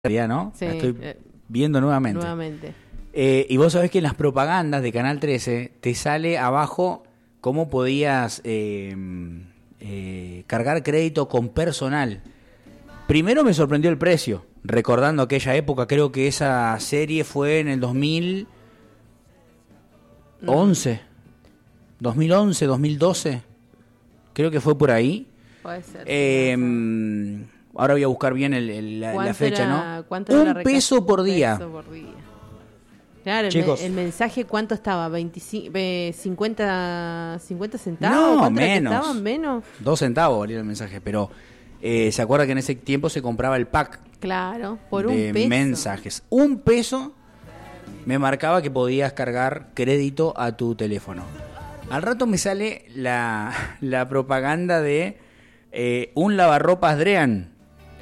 realidad, ¿no? Sí, La estoy viendo nuevamente. Y vos sabés que en las propagandas de Canal 13 te sale abajo cómo podías cargar crédito con personal. Primero me sorprendió el precio, recordando aquella época. Creo que esa serie fue en el 2011, 2012, creo que fue por ahí. Puede ser. Ahora voy a buscar bien la fecha, ¿no? ¿Cuánto era un peso por día. Claro, Chicos, el mensaje, ¿cuánto estaba? 25, 50 centavos. No, ¿Cuánto menos. estaban? Menos. 2 centavos valía el mensaje, pero se acuerda que en ese tiempo se compraba el pack. Claro, por de un peso. mensajes. Un peso me marcaba que podías cargar crédito a tu teléfono. Al rato me sale la propaganda de un lavarropas Drean.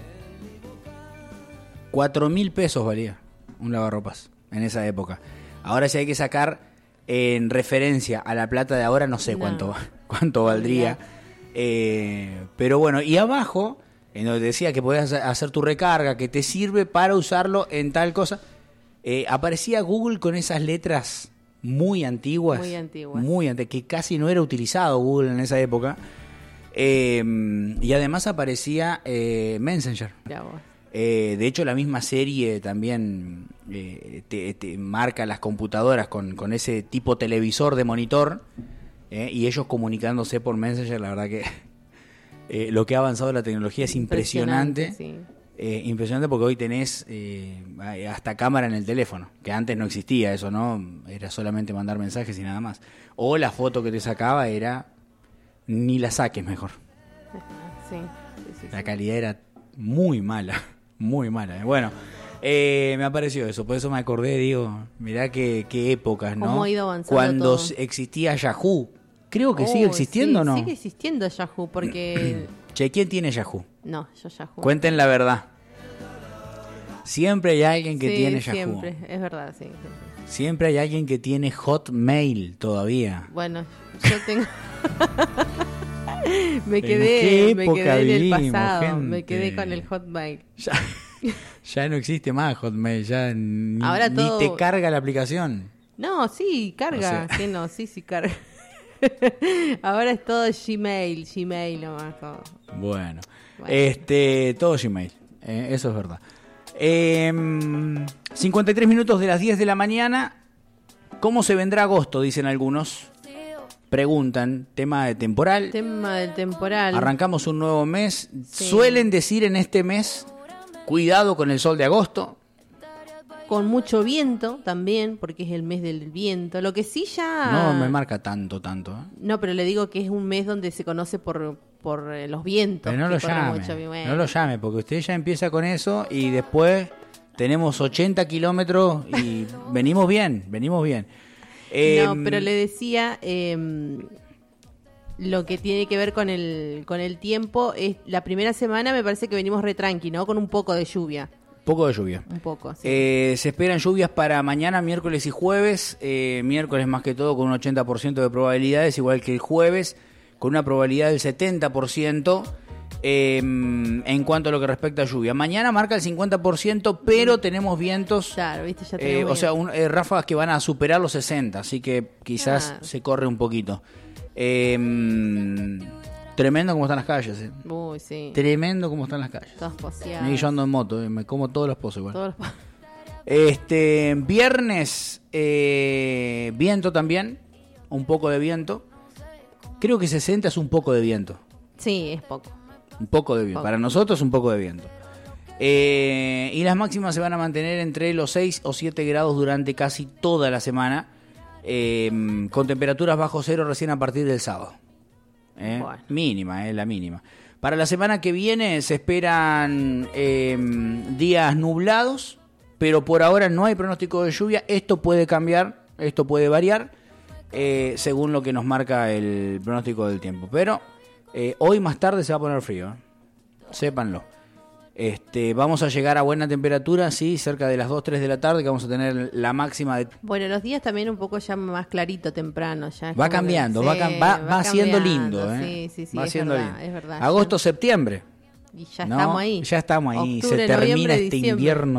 4.000 pesos valía un lavarropas en esa época. Ahora si hay que sacar en referencia a la plata de ahora, no sé cuánto valdría. Pero bueno, y abajo, en donde decía que podías hacer tu recarga, que te sirve para usarlo en tal cosa, aparecía Google con esas letras muy antiguas, que casi no era utilizado Google en esa época. Y además aparecía Messenger. De hecho, la misma serie también te marca las computadoras con ese tipo televisor de monitor, y ellos comunicándose por Messenger. La verdad que lo que ha avanzado la tecnología es impresionante. Sí. Impresionante, porque hoy tenés hasta cámara en el teléfono, que antes no existía eso, ¿no? Era solamente mandar mensajes y nada más. O la foto que te sacaba era, ni la saques mejor. Sí. La calidad era muy mala. Muy mala. Bueno, me apareció eso, por eso me acordé, digo, mirá qué épocas, ¿no? Cómo ha ido avanzando cuando todo. Existía Yahoo. Creo que sigue existiendo, sí, ¿no? Sigue existiendo Yahoo, porque... Che, ¿quién tiene Yahoo? No, yo Yahoo. Cuenten la verdad. Siempre hay alguien que tiene Yahoo. Siempre, es verdad, sí. Siempre hay alguien que tiene Hotmail todavía. Bueno, yo tengo... me quedé en el pasado, gente. Me quedé con el Hotmail. Ya no existe más Hotmail, ya ni todo... te carga la aplicación. No, sí, carga. ¿Qué no? Sí, carga. Ahora es todo Gmail nomás. Todo. Bueno. Todo Gmail, eso es verdad. 53 minutos de las 10 de la mañana. ¿Cómo se vendrá agosto? Dicen algunos. Preguntan, tema del temporal. Arrancamos un nuevo mes. Sí. Suelen decir en este mes, cuidado con el sol de agosto. Con mucho viento también, porque es el mes del viento. Lo que sí ya... No me marca tanto. No, pero le digo que es un mes donde se conoce por los vientos. Pero no lo llame, porque usted ya empieza con eso y después tenemos 80 kilómetros y venimos bien. No, pero le decía, lo que tiene que ver con el tiempo es la primera semana. Me parece que venimos re tranqui, ¿no? Con un poco de lluvia. Un poco, sí. Se esperan lluvias para mañana, miércoles y jueves. Miércoles más que todo con un 80% de probabilidades, igual que el jueves, con una probabilidad del 70%. En cuanto a lo que respecta a lluvia, mañana marca el 50%, pero tenemos vientos, claro, ¿viste? Ya tenemos ráfagas que van a superar los 60, así que quizás se corre un poquito. Tremendo como están las calles. Uy, sí. Tremendo como están las calles. Todas poseadas. Yo ando en moto, me como todos los pozos igual. Viernes, viento también, un poco de viento. Creo que 60 es un poco de viento. Sí, es poco. Un poco de viento. Para nosotros, un poco de viento. Y las máximas se van a mantener entre los 6 o 7 grados durante casi toda la semana, con temperaturas bajo cero recién a partir del sábado. Bueno. Mínima, la mínima. Para la semana que viene se esperan días nublados, pero por ahora no hay pronóstico de lluvia. Esto puede cambiar, esto puede variar, según lo que nos marca el pronóstico del tiempo. Pero hoy más tarde se va a poner frío, sépanlo. Vamos a llegar a buena temperatura, sí, cerca de las 2, 3 de la tarde, que vamos a tener la máxima de... Bueno, los días también un poco ya más clarito temprano. Ya va cambiando, va siendo lindo. Sí, va siendo es lindo. verdad. Agosto, septiembre. Y ya ¿no? estamos ahí. Ya estamos ahí. Octubre, Se termina noviembre, este diciembre. invierno